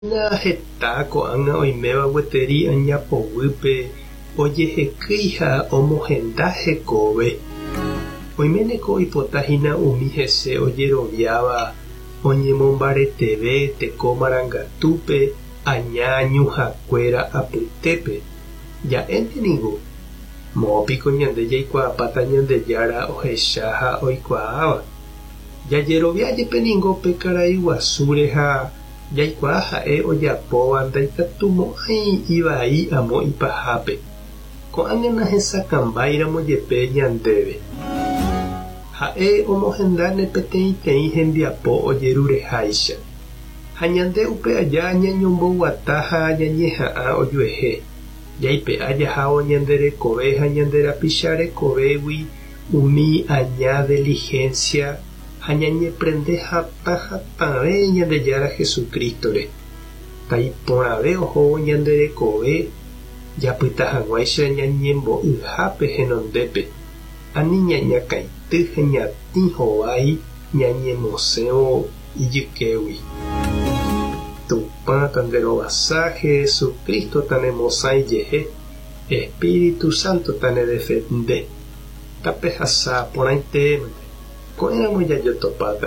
Na heta ko'ág̃a oiméva gueteri añapoguýpe ojehekýi ha omohenda hekove. Oiméneko oipotahína umi hese ojeroviáva oñemombareteve teko Marangatúpe aña añuhakuéra apytépe. Ja'énteniko mópiko ñande jaikuaapáta Ñandejára ohecha ha oikuaáva. Jajeroviájepeningo pe karai guasúre ha jaikuaa ha'e ojapóva ndaikatumo'ãi ivai amo ipahápe. Ko'ág̃a nahesakãmbáiramo jepe ñandéve. Ha'e omohendáne peteĩteĩ hembiapo ojerureháicha. Ha ñande upe aja ñañomboguata ha ñañeha'ã ojuehe. Jaipe'a jahávo ñanderekove ha ñanderapicharekovégui umi aña diligencia ha ñañeprende hatãhatãve Ñandejára Jesukrístore. Taiporãve ohóvo ñanderekove japytahag̃uáicha ñañembo'yhápe henondépe. Ani ñañakãity ha ñatĩ hovái ñañemosẽvo ijykégui. Tupã tanderovasa Jesucristo tanemosãijehe. Espíritu Santo tanedefende. Tapehasa porãitémante. Ko'ẽramo jajotopáta.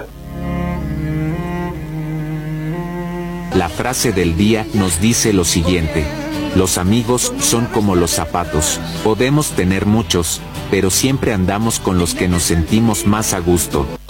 La frase del día nos dice lo siguiente: los amigos son como los zapatos, podemos tener muchos, pero siempre andamos con los que nos sentimos más a gusto.